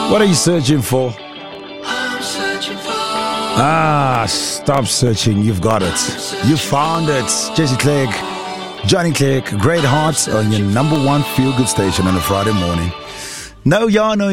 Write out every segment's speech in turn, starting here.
What are you searching for? I'm searching for. Stop searching. You've got it. You found it. Jesse Clegg, Johnny Clegg, Great Hearts on your number one feel-good station on a Friday morning. No,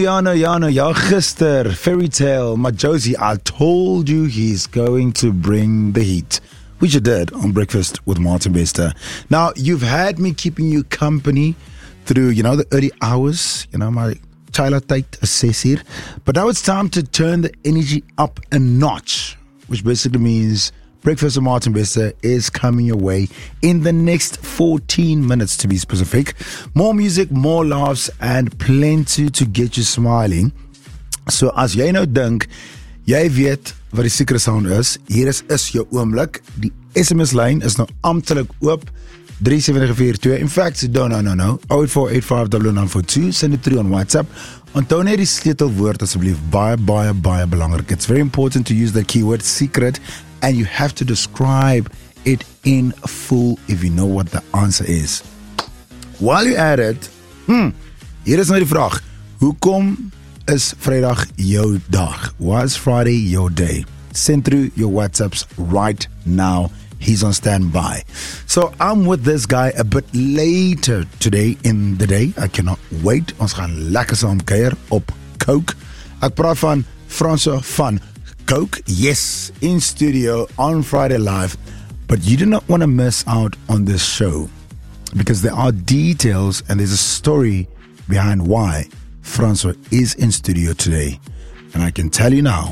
gister, Fairy Tale, my Josie, I told you he's going to bring the heat, which you did on Breakfast with Martin Bester. Now, you've had me keeping you company through, the early hours, my Tyler Tate says here. But now it's time to turn the energy up a notch, which basically means Breakfast with Martin Bester is coming your way in the next 14 minutes to be specific. More music, more laughs, and plenty to get you smiling. So as jy nou dink, jy weet wat die secret sound is, hier is jou oomblik. Die SMS-lyn is nou amptelik oop. 37442. In fact, no. 0848500942. Send it through on WhatsApp. Onthou net die sleutelwoord asseblief. Baie belangrik. It's very important to use the keyword secret, and you have to describe it in full if you know what the answer is. While you're at it, hier is nou die vraag. Hoekom is Vrydag jou dag? Why is Friday your day? Send through your WhatsApps right now. He's on standby. So I'm with this guy a bit later today in the day. I cannot wait. Ons gaan lekker saam kuier op Coke. Ek praat van Francois van Coke. Yes, in studio on Friday Live. But you do not want to miss out on this show because there are details and there's a story behind why Francois is in studio today. And I can tell you now,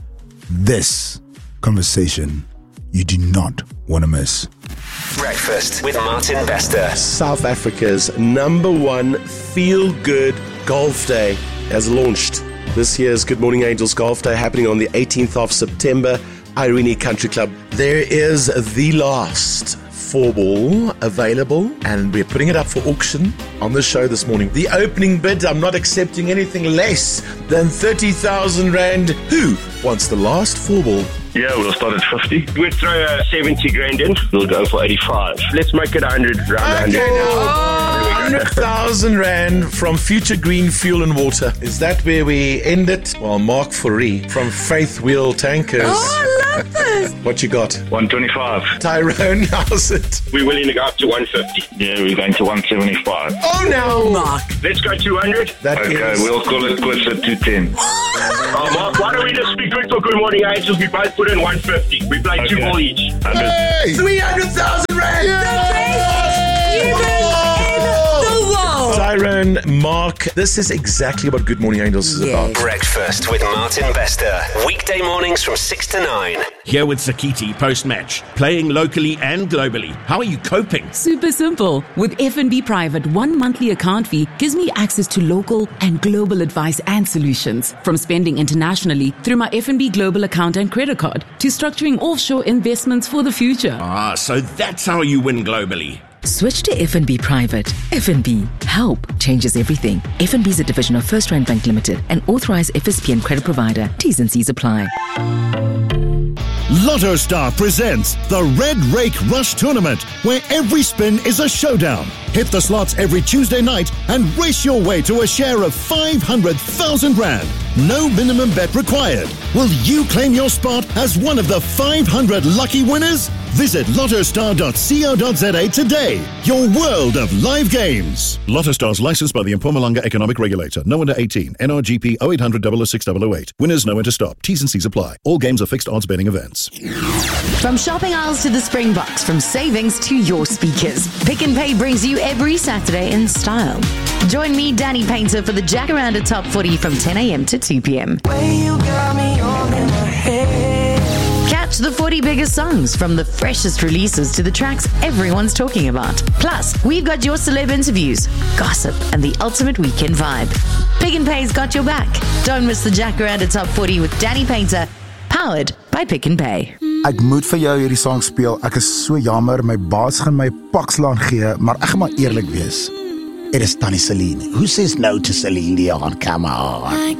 this conversation you do not want to miss. Breakfast with Martin Bester. South Africa's number one feel-good golf day has launched. This year's Good Morning Angels Golf Day happening on the 18th of September, Irene Country Club. There is the last 4-ball available, and we're putting it up for auction on the show this morning. The opening bid, I'm not accepting anything less than 30,000 Rand. Who wants the last 4-ball? Yeah, we'll start at 50. We'll throw 70 grand in. We'll go for 85. Let's make it 100, round 100. 100,000 Rand from Future Green Fuel and Water. Is that where we end it? Well, Mark Fourie from Faith Wheel Tankers. Oh, I love this. What you got? 125. Tyrone, how's it? We're willing to go up to 150. Yeah, we're going to 175. Oh, no. Mark. Let's go 200. Okay, we'll call it quits at 210. Mark, why don't we just be good for Good Morning Angels? We both put in 150. We play 2 ball each. Hey! 300,000 Rand! Tyrone, Mark, this is exactly what Good Morning Angels is about. Breakfast with Martin Bester. Weekday mornings from 6 to 9. Here with Sakiti post-match. Playing locally and globally. How are you coping? Super simple. With FNB Private, one monthly account fee gives me access to local and global advice and solutions. From spending internationally through my FNB Global account and credit card to structuring offshore investments for the future. So that's how you win globally. Switch to FNB Private. FNB. Help changes everything. FNB is a division of First Rand Bank Limited, an authorized FSP and credit provider. T's and C's apply. Lotto Star presents the Red Rake Rush Tournament, where every spin is a showdown. Hit the slots every Tuesday night and race your way to a share of 500,000 Rand. No minimum bet required. Will you claim your spot as one of the 500 lucky winners? Visit lottostar.co.za today. Your world of live games. Lotto Star's licensed by the Mpumalanga Economic Regulator. No under 18. NRGP 0800 006 008. Winners know when to stop. T's and C's apply. All games are fixed odds betting events. From shopping aisles to the Springboks, from savings to your speakers, Pick n Pay brings you every Saturday in style. Join me, Danny Painter, for the Jacaranda Top 40 from 10 a.m. to 2 p.m. Catch the 40 biggest songs, from the freshest releases to the tracks everyone's talking about. Plus, we've got your celeb interviews, gossip, and the ultimate weekend vibe. Pick n Pay's got your back. Don't miss the Jacaranda Top 40 with Danny Painter, powered by Pick n Pay. Ek moet vir jou hierdie song speel. Ek is so jammer, my baas gaan my pakslaan gee, maar ek gaan maar eerlik wees. It is Tannie Celine. Who says no to Celine Dion? Come on.